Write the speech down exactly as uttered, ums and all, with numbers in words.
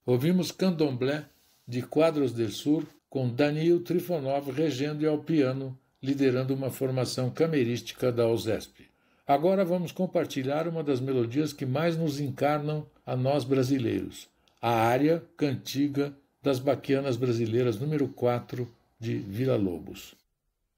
Ouvimos Candomblé, de Quadros del Sur, com Daniil Trifonov regendo e ao piano, liderando uma formação camerística da USESP. Agora vamos compartilhar uma das melodias que mais nos encarnam a nós brasileiros, a área cantiga das Baquianas Brasileiras número quatro de Villa-Lobos.